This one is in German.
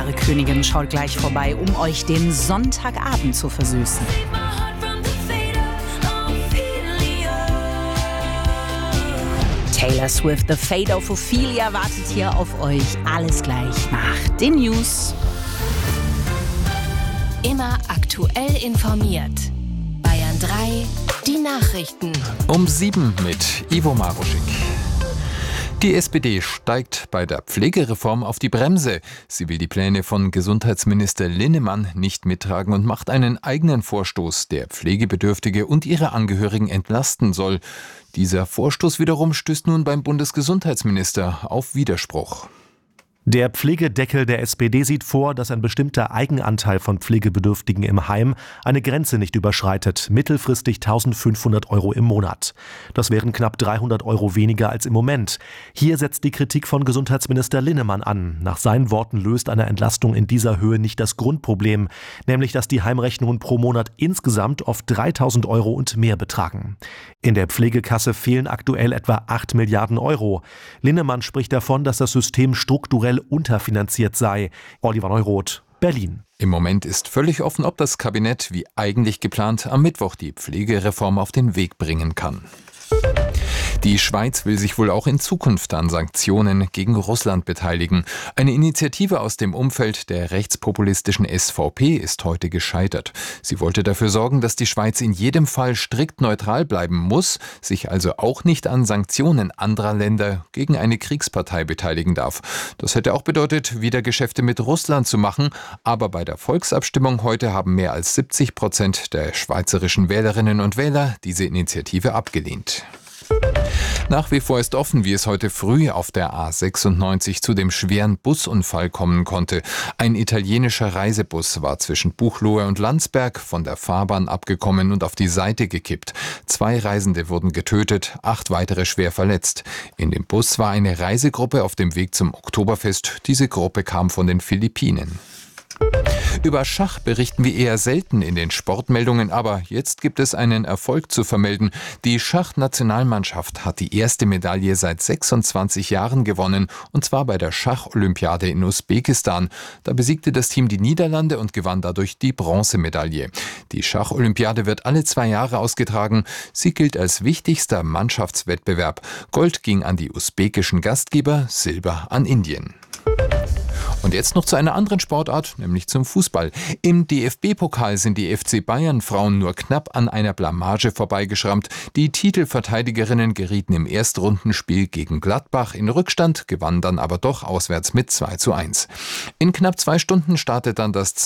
Königin schaut gleich vorbei, um euch den Sonntagabend zu versüßen. Taylor Swift, The Fate of Ophelia wartet hier auf euch. Alles gleich nach den News. Immer aktuell informiert. Bayern 3, die Nachrichten. Um 7 mit Ivo Maruschik. Die SPD steigt bei der Pflegereform auf die Bremse. Sie will die Pläne von Gesundheitsminister Linnemann nicht mittragen und macht einen eigenen Vorstoß, der Pflegebedürftige und ihre Angehörigen entlasten soll. Dieser Vorstoß wiederum stößt nun beim Bundesgesundheitsminister auf Widerspruch. Der Pflegedeckel der SPD sieht vor, dass ein bestimmter Eigenanteil von Pflegebedürftigen im Heim eine Grenze nicht überschreitet, mittelfristig 1.500 € im Monat. Das wären knapp 300 € weniger als im Moment. Hier setzt die Kritik von Gesundheitsminister Linnemann an. Nach seinen Worten löst eine Entlastung in dieser Höhe nicht das Grundproblem, nämlich dass die Heimrechnungen pro Monat insgesamt oft 3.000 € und mehr betragen. In der Pflegekasse fehlen aktuell etwa 8 Milliarden €. Linnemann spricht davon, dass das System strukturell unterfinanziert sei. Oliver Neuroth, Berlin. Im Moment ist völlig offen, ob das Kabinett, wie eigentlich geplant, am Mittwoch die Pflegereform auf den Weg bringen kann. Die Schweiz will sich wohl auch in Zukunft an Sanktionen gegen Russland beteiligen. Eine Initiative aus dem Umfeld der rechtspopulistischen SVP ist heute gescheitert. Sie wollte dafür sorgen, dass die Schweiz in jedem Fall strikt neutral bleiben muss, sich also auch nicht an Sanktionen anderer Länder gegen eine Kriegspartei beteiligen darf. Das hätte auch bedeutet, wieder Geschäfte mit Russland zu machen. Aber bei der Volksabstimmung heute haben mehr als 70% der schweizerischen Wählerinnen und Wähler diese Initiative abgelehnt. Nach wie vor ist offen, wie es heute früh auf der A96 zu dem schweren Busunfall kommen konnte. Ein italienischer Reisebus war zwischen Buchloe und Landsberg von der Fahrbahn abgekommen und auf die Seite gekippt. 2 Reisende wurden getötet, 8 weitere schwer verletzt. In dem Bus war eine Reisegruppe auf dem Weg zum Oktoberfest. Diese Gruppe kam von den Philippinen. Über Schach berichten wir eher selten in den Sportmeldungen, aber jetzt gibt es einen Erfolg zu vermelden. Die Schachnationalmannschaft hat die erste Medaille seit 26 Jahren gewonnen, und zwar bei der Schacholympiade in Usbekistan. Da besiegte das Team die Niederlande und gewann dadurch die Bronzemedaille. Die Schacholympiade wird alle 2 Jahre ausgetragen. Sie gilt als wichtigster Mannschaftswettbewerb. Gold ging an die usbekischen Gastgeber, Silber an Indien. Und jetzt noch zu einer anderen Sportart, nämlich zum Fußball. Im DFB-Pokal sind die FC Bayern-Frauen nur knapp an einer Blamage vorbeigeschrammt. Die Titelverteidigerinnen gerieten im Erstrundenspiel gegen Gladbach in Rückstand, gewannen dann aber doch auswärts mit 2:1. In knapp 2 Stunden startet dann das